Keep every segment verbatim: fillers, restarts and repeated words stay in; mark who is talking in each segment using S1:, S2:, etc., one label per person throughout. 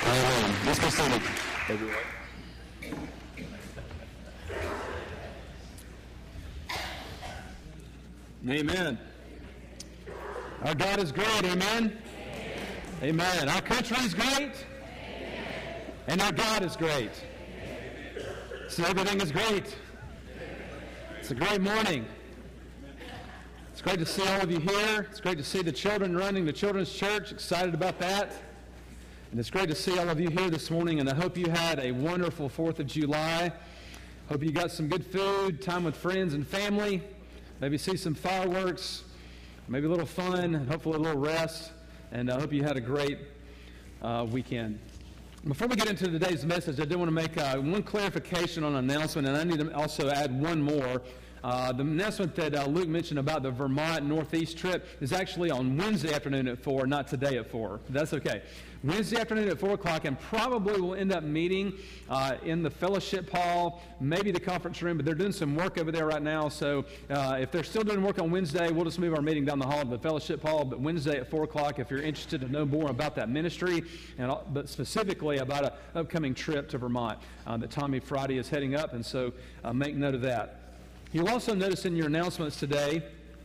S1: Amen. Let's go stand up, everyone. Amen. Our God is great. Amen. Amen. Amen. Our country is great. Amen. And our God is great. Amen. So everything is great. It's a great morning. It's great to see all of you here. It's great to see the children running the children's church. Excited about that. And it's great to see all of you here this morning, and I hope you had a wonderful fourth of July. Hope you got some good food, time with friends and family, maybe see some fireworks, maybe a little fun, and hopefully a little rest, and I hope you had a great uh, weekend. Before we get into today's message, I do want to make uh, one clarification on an announcement, and I need to also add one more. Uh, the announcement that uh, Luke mentioned about the Vermont Northeast trip is actually on Wednesday afternoon at four, not today at four. That's okay. Wednesday afternoon at four o'clock, and probably we'll end up meeting uh, in the fellowship hall, maybe the conference room, but they're doing some work over there right now, so uh, if they're still doing work on Wednesday, we'll just move our meeting down the hall to the fellowship hall, but Wednesday at four o'clock, if you're interested to know more about that ministry, and but specifically about an upcoming trip to Vermont uh, that Tommy Friday is heading up, and so uh, make note of that. You'll also notice in your announcements today,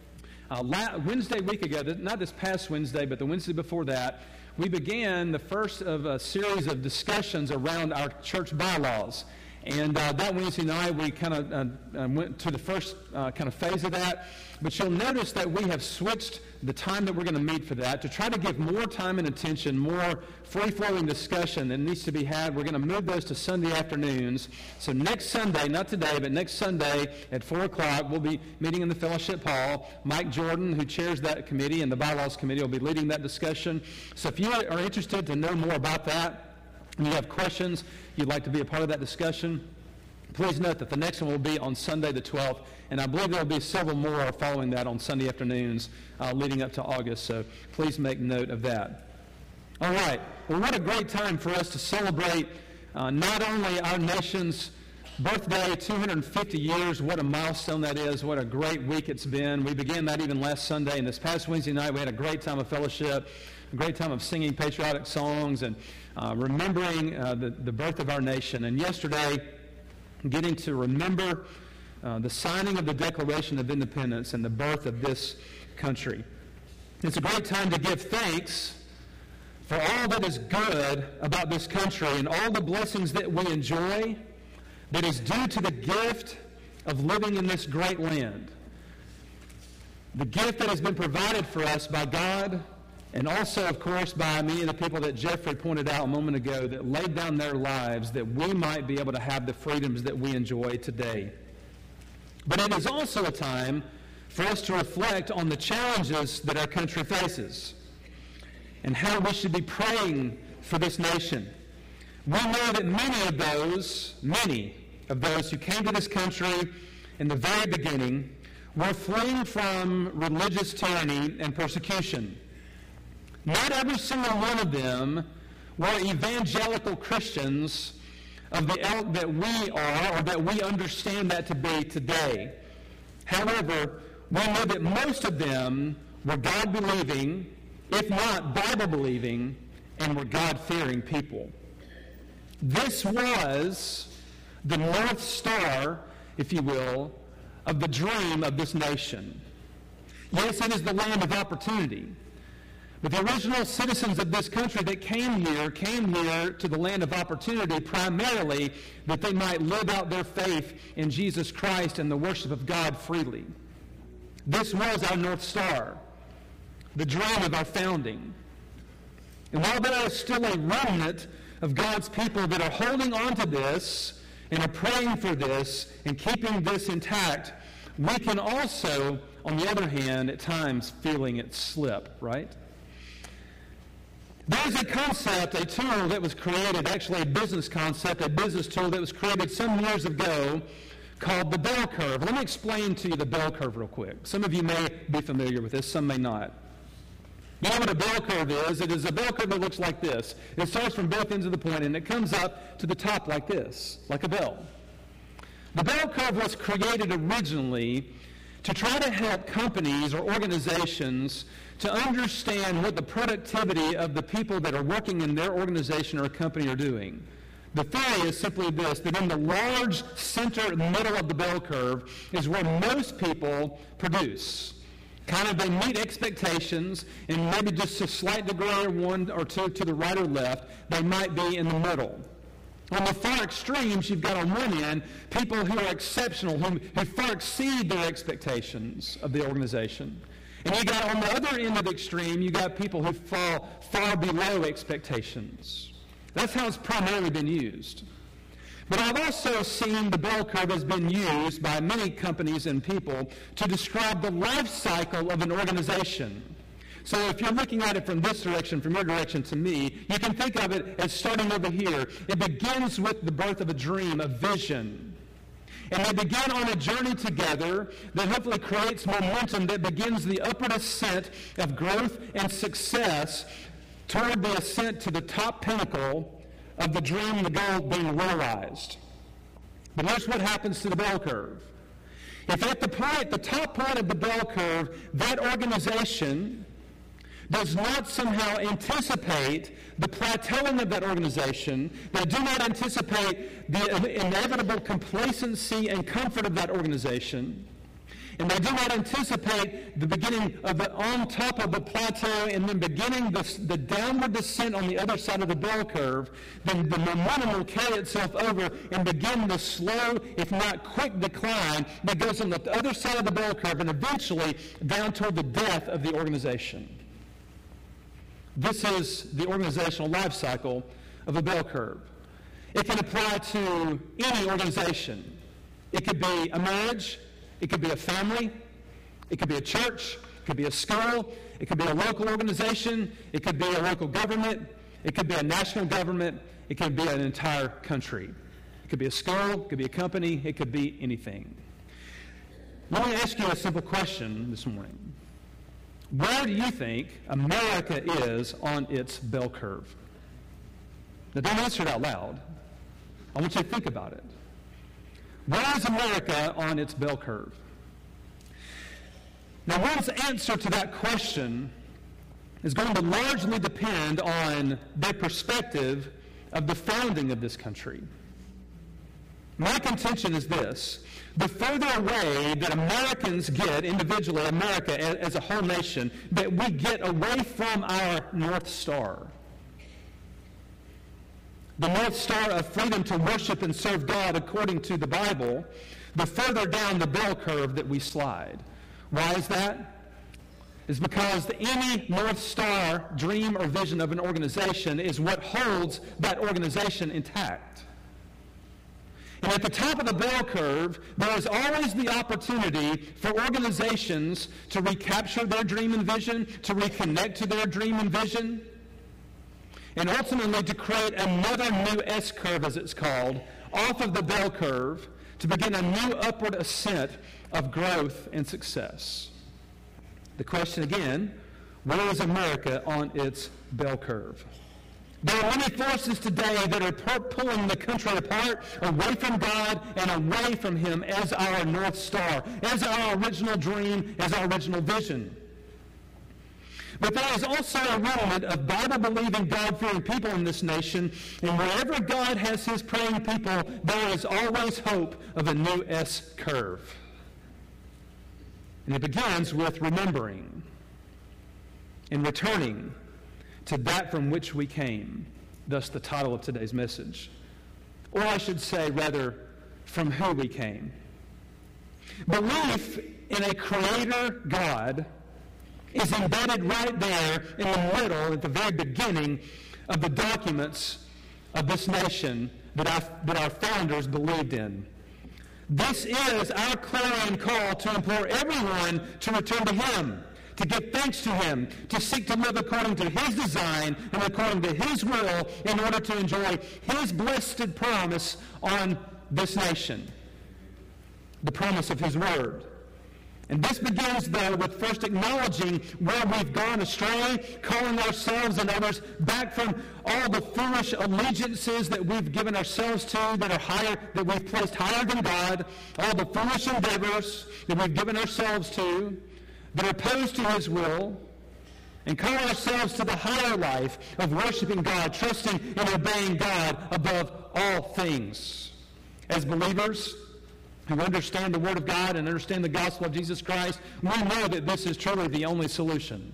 S1: uh, la- Wednesday week ago, not this past Wednesday, but the Wednesday before that, we began the first of a series of discussions around our church bylaws. And uh, that Wednesday night, we kind of uh, uh, went to the first uh, kind of phase of that. But you'll notice that we have switched the time that we're going to meet for that to try to give more time and attention, more free-flowing discussion that needs to be had. We're going to move those to Sunday afternoons. So next Sunday, not today, but next Sunday at four o'clock, we'll be meeting in the fellowship hall. Mike Jordan, who chairs that committee, and the bylaws committee will be leading that discussion. So if you are interested to know more about that, and you have questions, you'd like to be a part of that discussion, please note that the next one will be on Sunday the twelfth, and I believe there will be several more following that on Sunday afternoons uh, leading up to August, so please make note of that. All right, well, what a great time for us to celebrate uh, not only our nation's birthday, two hundred fifty years, what a milestone that is, what a great week it's been. We began that even last Sunday, and this past Wednesday night we had a great time of fellowship, a great time of singing patriotic songs and uh, remembering uh, the, the birth of our nation. And yesterday, getting to remember uh, the signing of the Declaration of Independence and the birth of this country. It's a great time to give thanks for all that is good about this country and all the blessings that we enjoy that is due to the gift of living in this great land. The gift that has been provided for us by God, and also, of course, by many of the people that Jeffrey pointed out a moment ago that laid down their lives that we might be able to have the freedoms that we enjoy today. But it is also a time for us to reflect on the challenges that our country faces and how we should be praying for this nation. We know that many of those, many of those who came to this country in the very beginning were fleeing from religious tyranny and persecution. Not every single one of them were evangelical Christians of the ilk that we are or that we understand that to be today. However, we know that most of them were God-believing, if not Bible-believing, and were God-fearing people. This was the North Star, if you will, of the dream of this nation. Yes, it is the land of opportunity. But the original citizens of this country that came here, came here to the land of opportunity primarily that they might live out their faith in Jesus Christ and the worship of God freely. This was our North Star, the dream of our founding. And while there is still a remnant of God's people that are holding on to this and are praying for this and keeping this intact, we can also, on the other hand, at times feeling it slip, right? There's a concept, a tool that was created, actually a business concept, a business tool that was created some years ago called the bell curve. Let me explain to you the bell curve real quick. Some of you may be familiar with this, some may not. You know what a bell curve is? It is a bell curve that looks like this. It starts from both ends of the point and it comes up to the top like this, like a bell. The bell curve was created originally to try to help companies or organizations to understand what the productivity of the people that are working in their organization or a company are doing. The theory is simply this, that in the large center, middle of the bell curve is where most people produce. Kind of they meet expectations, and maybe just a slight degree or one or two to the right or left, they might be in the middle. On the far extremes, you've got on one end people who are exceptional, who, who far exceed their expectations of the organization. And you got on the other end of the extreme, you got people who fall far below expectations. That's how it's primarily been used. But I've also seen the bell curve has been used by many companies and people to describe the life cycle of an organization. So if you're looking at it from this direction, from your direction to me, you can think of it as starting over here. It begins with the birth of a dream, a vision. And they begin on a journey together that hopefully creates momentum that begins the upward ascent of growth and success toward the ascent to the top pinnacle of the dream, the goal being realized. But here's what happens to the bell curve. If at the point, the top point of the bell curve, that organization does not somehow anticipate the plateauing of that organization, they do not anticipate the inevitable complacency and comfort of that organization, and they do not anticipate the beginning of the on top of the plateau and then beginning the, the downward descent on the other side of the bell curve, then the momentum will carry itself over and begin the slow, if not quick, decline that goes on the other side of the bell curve and eventually down toward the death of the organization. This is the organizational life cycle of a bell curve. It can apply to any organization. It could be a marriage. It could be a family. It could be a church. It could be a school. It could be a local organization. It could be a local government. It could be a national government. It could be an entire country. It could be a school. It could be a company. It could be anything. Let me ask you a simple question this morning. Where do you think America is on its bell curve? Now, don't answer it out loud. I want you to think about it. Where is America on its bell curve? Now, one's answer to that question is going to largely depend on their perspective of the founding of this country. My contention is this. The further away that Americans get, individually, America as a whole nation, that we get away from our North Star, the North Star of freedom to worship and serve God according to the Bible, the further down the bell curve that we slide. Why is that? It's because any North Star dream or vision of an organization is what holds that organization intact. And at the top of the bell curve, there is always the opportunity for organizations to recapture their dream and vision, to reconnect to their dream and vision, and ultimately to create another new S-curve, as it's called, off of the bell curve to begin a new upward ascent of growth and success. The question again, where is America on its bell curve? There are many forces today that are pulling the country apart, away from God and away from Him as our North Star, as our original dream, as our original vision. But there is also a remnant of Bible-believing, God-fearing people in this nation, and wherever God has His praying people, there is always hope of a new S-curve. And it begins with remembering and returning to that from which we came, thus the title of today's message. Or I should say, rather, from who we came. Belief in a creator God is embedded right there in the middle, at the very beginning of the documents of this nation that our, that our founders believed in. This is our clarion call to implore everyone to return to Him, to give thanks to Him, to seek to live according to His design and according to His will in order to enjoy His blessed promise on this nation, the promise of His Word. And this begins, though, with first acknowledging where we've gone astray, calling ourselves and others back from all the foolish allegiances that we've given ourselves to that are higher, that we've placed higher than God, all the foolish endeavors that we've given ourselves to that are opposed to His will, and call ourselves to the higher life of worshiping God, trusting and obeying God above all things. As believers who understand the Word of God and understand the gospel of Jesus Christ, we know that this is truly the only solution.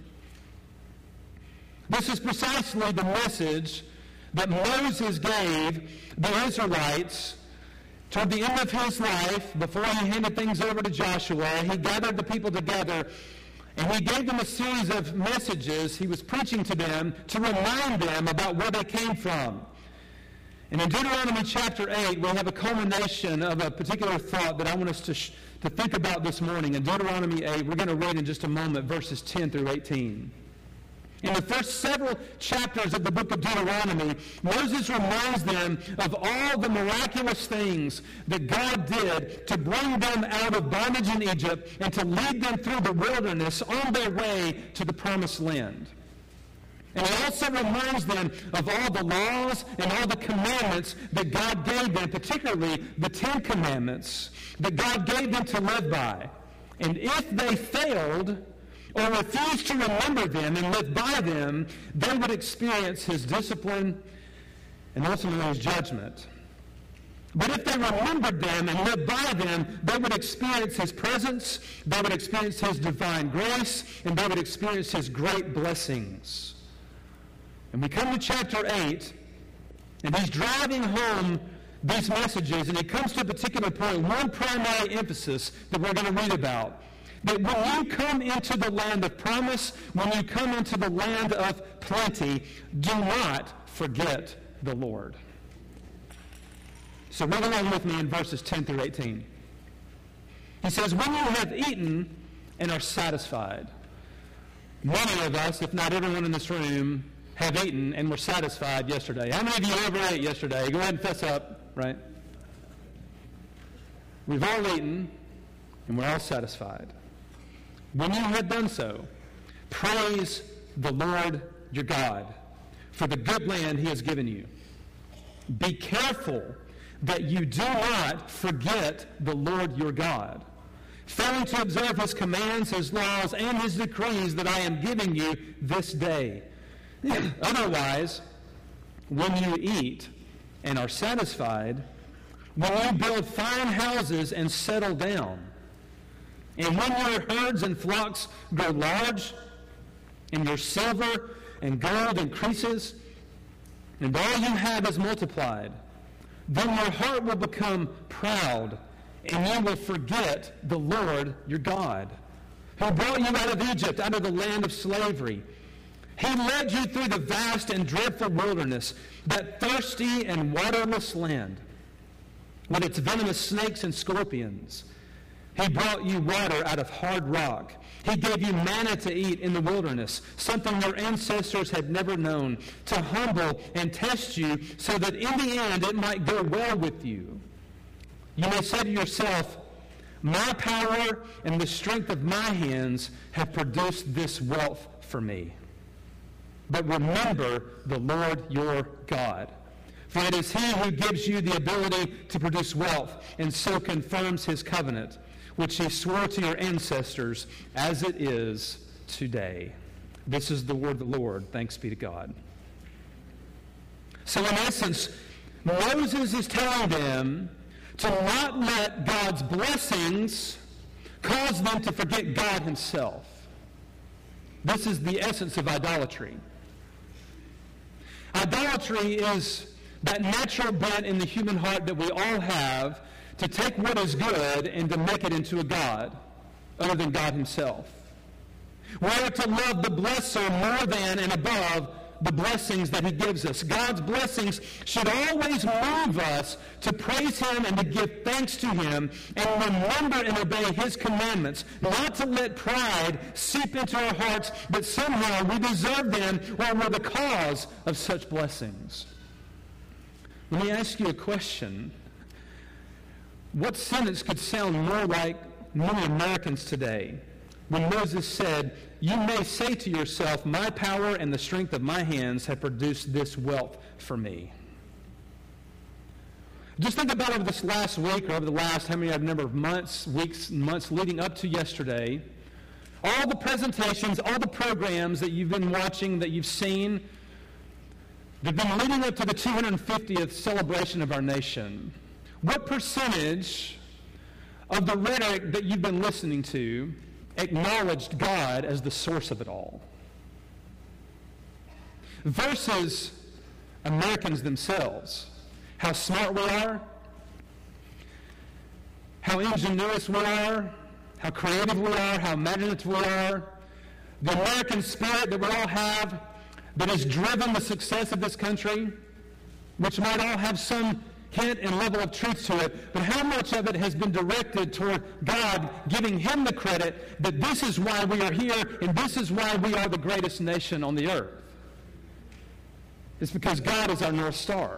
S1: This is precisely the message that Moses gave the Israelites toward the end of his life. Before he handed things over to Joshua, he gathered the people together and he gave them a series of messages he was preaching to them to remind them about where they came from. And in Deuteronomy chapter eight, we have a culmination of a particular thought that I want us to, sh- to think about this morning. In Deuteronomy eight, we're going to read in just a moment verses ten through eighteen. In the first several chapters of the book of Deuteronomy, Moses reminds them of all the miraculous things that God did to bring them out of bondage in Egypt and to lead them through the wilderness on their way to the promised land. And he also reminds them of all the laws and all the commandments that God gave them, particularly the Ten Commandments that God gave them to live by. And if they failed or refused to remember them and live by them, they would experience his discipline and ultimately his judgment. But if they remembered them and lived by them, they would experience his presence, they would experience his divine grace, and they would experience his great blessings. And we come to chapter eight, and he's driving home these messages, and he comes to a particular point, one primary emphasis that we're going to read about. That when you come into the land of promise, when you come into the land of plenty, do not forget the Lord. So read along with me in verses ten through eighteen. He says, when you have eaten and are satisfied. Many of us, if not everyone in this room, have eaten and were satisfied yesterday. How many of you ever ate yesterday? Go ahead and fess up, right? We've all eaten and we're all satisfied. When you have done so, praise the Lord your God for the good land he has given you. Be careful that you do not forget the Lord your God, failing to observe his commands, his laws, and his decrees that I am giving you this day. Otherwise, when you eat and are satisfied, when you build fine houses and settle down, and when your herds and flocks grow large, and your silver and gold increases, and all you have is multiplied, then your heart will become proud, and you will forget the Lord your God, who brought you out of Egypt, out of the land of slavery. He led you through the vast and dreadful wilderness, that thirsty and waterless land, with its venomous snakes and scorpions. He brought you water out of hard rock. He gave you manna to eat in the wilderness, something your ancestors had never known, to humble and test you so that in the end it might go well with you. You may say to yourself, my power and the strength of my hands have produced this wealth for me. But remember the Lord your God. For it is he who gives you the ability to produce wealth and so confirms his covenant, which he swore to your ancestors as it is today. This is the word of the Lord. Thanks be to God. So in essence, Moses is telling them to not let God's blessings cause them to forget God himself. This is the essence of idolatry. Idolatry is that natural bent in the human heart that we all have to take what is good and to make it into a god other than God himself. We are to love the blesser more than and above the blessings that he gives us. God's blessings should always move us to praise him and to give thanks to him and remember and obey his commandments, not to let pride seep into our hearts that somehow we deserve them or we're the cause of such blessings. Let me ask you a question. What sentence could sound more like many Americans today when Moses said, you may say to yourself, my power and the strength of my hands have produced this wealth for me? Just think about over this last week or over the last, how many, a number of months, weeks, months leading up to yesterday, all the presentations, all the programs that you've been watching, that you've seen, that have been leading up to the two hundred fiftieth celebration of our nation, what percentage of the rhetoric that you've been listening to acknowledged God as the source of it all? Versus Americans themselves. How smart we are, how ingenious we are, how creative we are, how imaginative we are. The American spirit that we all have that has driven the success of this country, which might all have some hint and level of truth to it, but how much of it has been directed toward God giving him the credit that this is why we are here and this is why we are the greatest nation on the earth? It's because God is our North Star.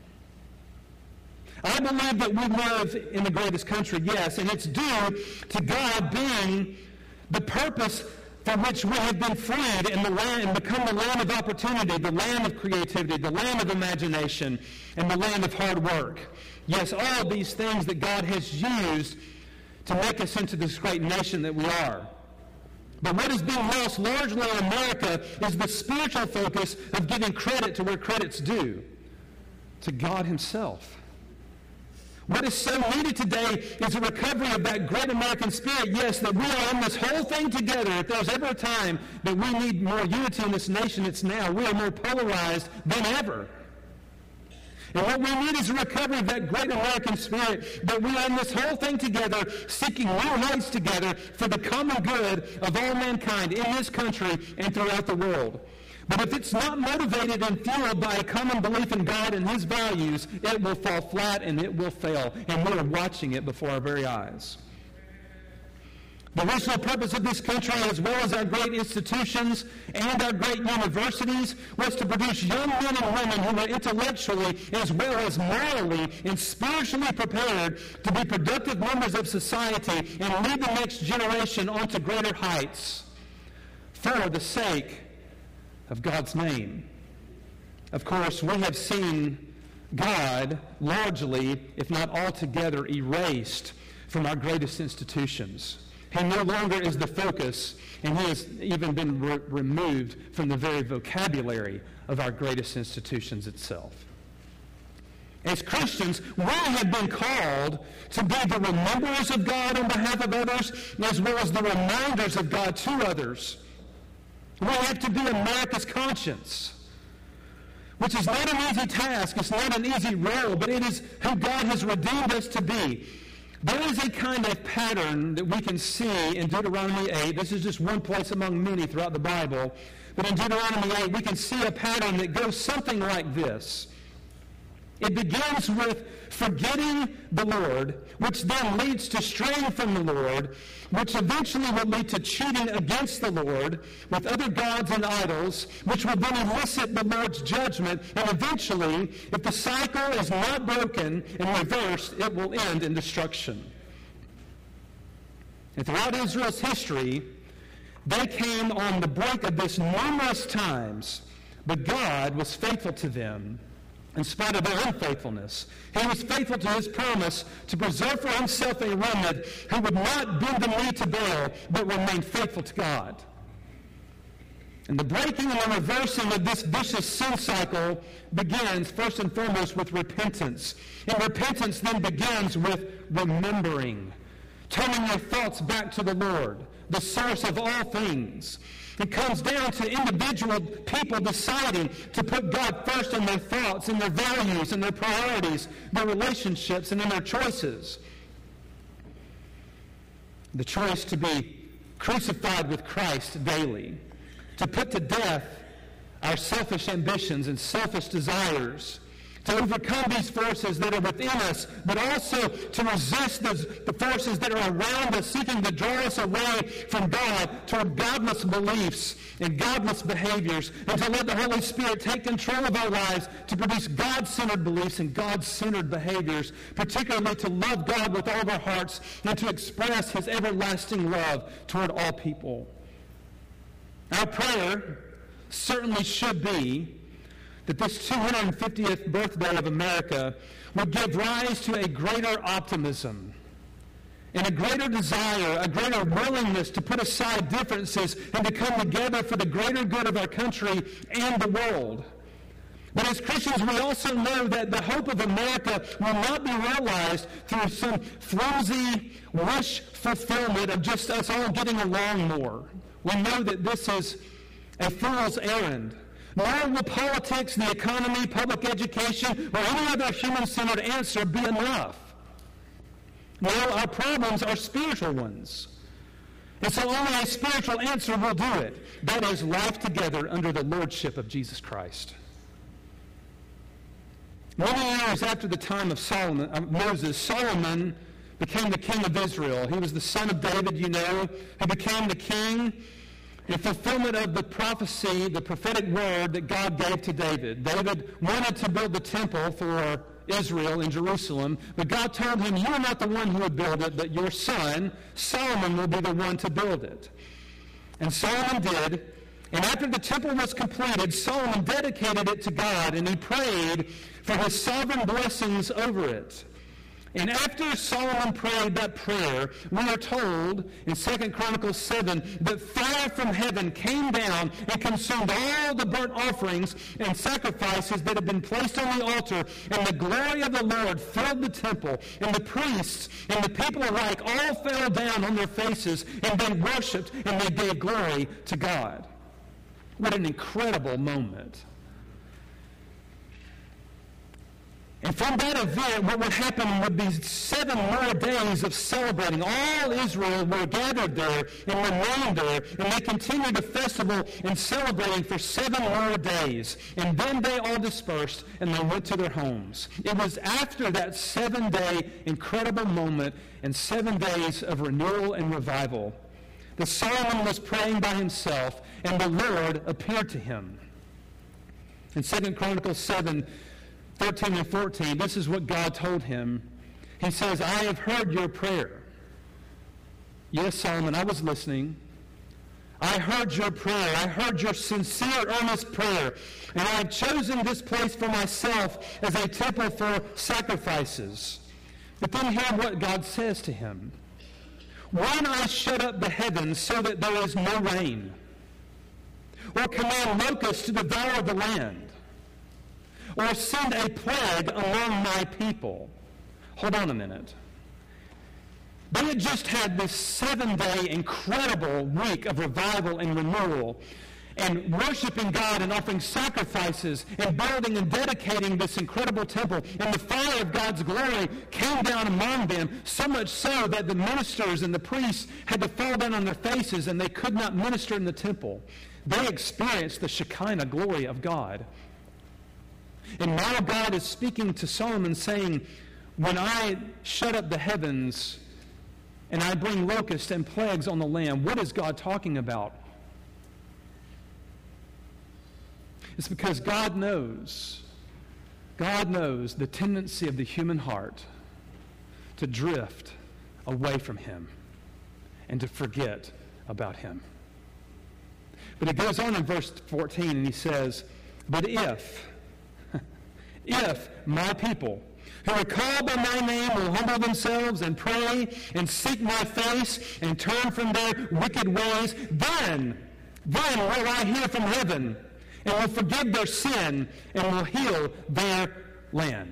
S1: I believe that we live in the greatest country, yes, and it's due to God being the purpose for which we have been freed in the land and become the land of opportunity, the land of creativity, the land of imagination, and the land of hard work. Yes, all of these things that God has used to make us into this great nation that we are. But what is being lost largely in America is the spiritual focus of giving credit to where credit's due, to God himself. What is so needed today is a recovery of that great American spirit, yes, that we are in this whole thing together. If there's ever a time that we need more unity in this nation, it's now. We are more polarized than ever. And what we need is a recovery of that great American spirit, that we are in this whole thing together, seeking new heights together for the common good of all mankind in this country and throughout the world. But if it's not motivated and fueled by a common belief in God and his values, it will fall flat and it will fail. And we are watching it before our very eyes. The original purpose of this country, as well as our great institutions and our great universities, was to produce young men and women who were intellectually as well as morally and spiritually prepared to be productive members of society and lead the next generation onto greater heights for the sake of God's name. Of course, we have seen God largely, if not altogether, erased from our greatest institutions. He no longer is the focus, and he has even been re- removed from the very vocabulary of our greatest institutions itself. As Christians, we have been called to be the rememberers of God on behalf of others, as well as the reminders of God to others. We have to be America's conscience, which is not an easy task. It's not an easy role, but it is who God has redeemed us to be. There is a kind of pattern that we can see in Deuteronomy eight. This is just one place among many throughout the Bible. But in Deuteronomy eight, we can see a pattern that goes something like this. It begins with forgetting the Lord, which then leads to straying from the Lord, which eventually will lead to cheating against the Lord with other gods and idols, which will then elicit the Lord's judgment, and eventually, if the cycle is not broken and reversed, it will end in destruction. And throughout Israel's history, they came on the brink of this numerous times, but God was faithful to them. In spite of their unfaithfulness, he was faithful to his promise to preserve for himself a remnant who would not bend the knee to Baal, but remain faithful to God. And the breaking and the reversing of this vicious sin cycle begins first and foremost with repentance. And repentance then begins with remembering, turning your thoughts back to the Lord, the source of all things. It comes down to individual people deciding to put God first in their thoughts, in their values, in their priorities, their relationships, and in their choices. The choice to be crucified with Christ daily, to put to death our selfish ambitions and selfish desires, to overcome these forces that are within us, but also to resist those, the forces that are around us, seeking to draw us away from God toward godless beliefs and godless behaviors, and to let the Holy Spirit take control of our lives to produce God-centered beliefs and God-centered behaviors, particularly to love God with all of our hearts and to express his everlasting love toward all people. Our prayer certainly should be that this two hundred fiftieth birthday of America would give rise to a greater optimism and a greater desire, a greater willingness to put aside differences and to come together for the greater good of our country and the world. But as Christians, we also know that the hope of America will not be realized through some flimsy wish fulfillment of just us all getting along more. We know that this is a fool's errand. Nor will politics, the economy, public education, or any other human-centered answer be enough. No, our problems are spiritual ones. And so only a spiritual answer will do it. That is life together under the lordship of Jesus Christ. Many years after the time of Solomon, of Moses, Solomon became the king of Israel. He was the son of David, you know, who became the king in fulfillment of the prophecy, the prophetic word that God gave to David. David wanted to build the temple for Israel in Jerusalem, but God told him, you are not the one who would build it, but your son, Solomon, will be the one to build it. And Solomon did. And after the temple was completed, Solomon dedicated it to God, and he prayed for his sovereign blessings over it. And after Solomon prayed that prayer, we are told in Second Chronicles seven that fire from heaven came down and consumed all the burnt offerings and sacrifices that had been placed on the altar, and the glory of the Lord filled the temple, and the priests and the people alike all fell down on their faces, and they worshipped and they gave glory to God. What an incredible moment. And from that event, what would happen would be seven more days of celebrating. All Israel were gathered there and remained there, and they continued the festival and celebrating for seven more days. And then they all dispersed, and they went to their homes. It was after that seven-day incredible moment and seven days of renewal and revival that Solomon was praying by himself, and the Lord appeared to him. In Second Chronicles seven, thirteen and fourteen, this is what God told him. He says, I have heard your prayer. Yes, Solomon, I was listening. I heard your prayer. I heard your sincere, earnest prayer. And I have chosen this place for myself as a temple for sacrifices. But then hear what God says to him. When I shut up the heavens so that there is no rain, or command locusts to devour the land, or send a plague among my people. Hold on a minute. They had just had this seven-day incredible week of revival and renewal, and worshiping God and offering sacrifices and building and dedicating this incredible temple. And the fire of God's glory came down among them, so much so that the ministers and the priests had to fall down on their faces and they could not minister in the temple. They experienced the Shekinah glory of God. And now God is speaking to Solomon saying, when I shut up the heavens and I bring locusts and plagues on the land, what is God talking about? It's because God knows, God knows the tendency of the human heart to drift away from him and to forget about him. But it goes on in verse fourteen, and he says, but if, if my people who are called by my name will humble themselves and pray and seek my face and turn from their wicked ways, then, then will I hear from heaven and will forgive their sin and will heal their land.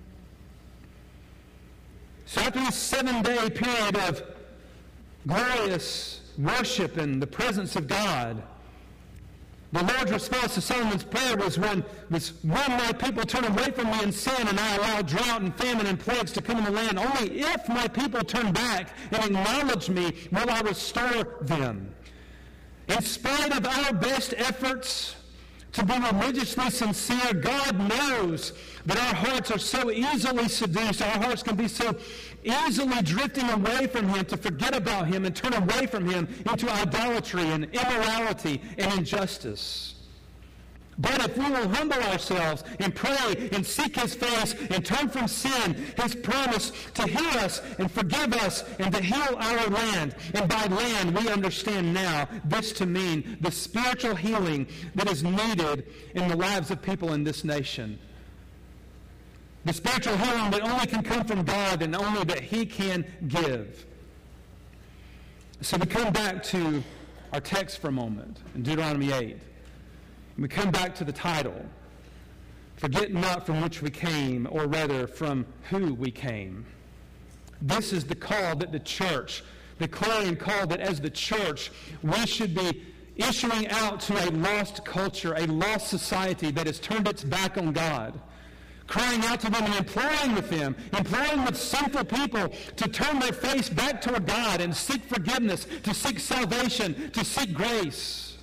S1: So after this seven-day period of glorious worship in the presence of God, the Lord's response to Solomon's prayer was when, was, when my people turn away from me in sin and I allow drought and famine and plagues to come in the land, only if my people turn back and acknowledge me will I restore them. In spite of our best efforts to be religiously sincere, God knows that our hearts are so easily seduced, our hearts can be so easily drifting away from him to forget about him and turn away from him into idolatry and immorality and injustice. But if we will humble ourselves and pray and seek his face and turn from sin, his promise to heal us and forgive us and to heal our land. And by land, we understand now this to mean the spiritual healing that is needed in the lives of people in this nation. The spiritual healing that only can come from God and only that he can give. So we come back to our text for a moment in Deuteronomy eight. And we come back to the title, Forget Not From Which We Came, or rather from who we came. This is the call that the church, the clarion call that as the church, we should be issuing out to a lost culture, a lost society that has turned its back on God. Crying out to them and imploring with them, imploring with sinful people to turn their face back toward God and seek forgiveness, to seek salvation, to seek grace.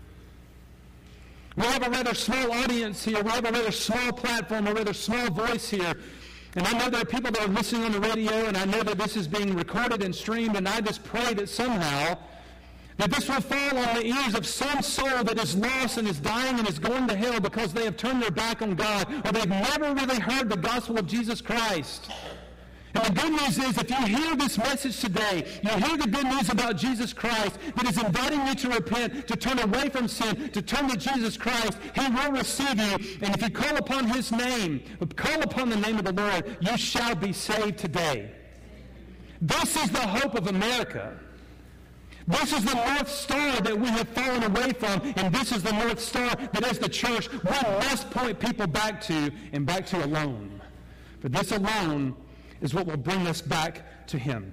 S1: We have a rather small audience here. We have a rather small platform, a rather small voice here. And I know there are people that are listening on the radio, and I know that this is being recorded and streamed, and I just pray that somehow that this will fall on the ears of some soul that is lost and is dying and is going to hell because they have turned their back on God, or they've never really heard the gospel of Jesus Christ. And the good news is, if you hear this message today, you hear the good news about Jesus Christ that is inviting you to repent, to turn away from sin, to turn to Jesus Christ, he will receive you. And if you call upon his name, call upon the name of the Lord, you shall be saved today. This is the hope of America. This is the North Star that we have fallen away from, and this is the North Star that as the church we must point people back to, and back to alone. For this alone is what will bring us back to him.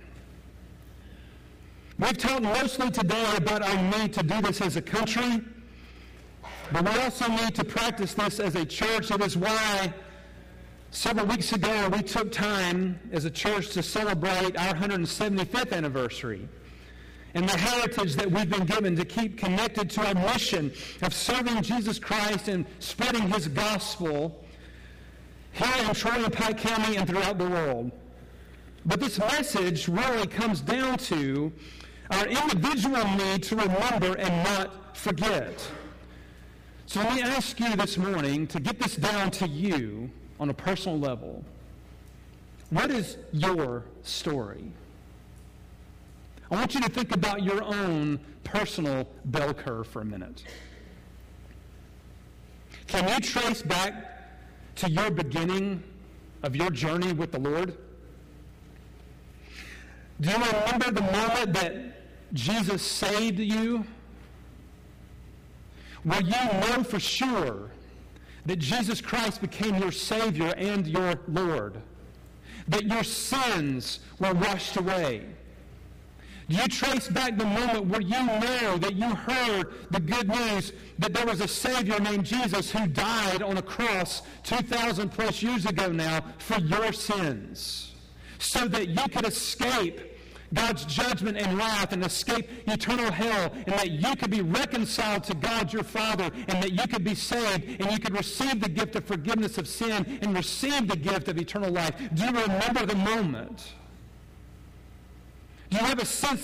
S1: We've talked mostly today about our need to do this as a country, but we also need to practice this as a church. It is why several weeks ago we took time as a church to celebrate our one hundred seventy-fifth anniversary and the heritage that we've been given to keep connected to our mission of serving Jesus Christ and spreading his gospel here in Troy and Pike County and throughout the world. But this message really comes down to our individual need to remember and not forget. So let me ask you this morning to get this down to you on a personal level. What is your story? I want you to think about your own personal bell curve for a minute. Can you trace back to your beginning of your journey with the Lord? Do you remember the moment that Jesus saved you? Will you know for sure that Jesus Christ became your Savior and your Lord? That your sins were washed away? Do you trace back the moment where you know that you heard the good news that there was a Savior named Jesus who died on a cross two thousand plus years ago now for your sins, so that you could escape God's judgment and wrath and escape eternal hell, and that you could be reconciled to God your Father, and that you could be saved, and you could receive the gift of forgiveness of sin and receive the gift of eternal life? Do you remember the moment? Do you have a sense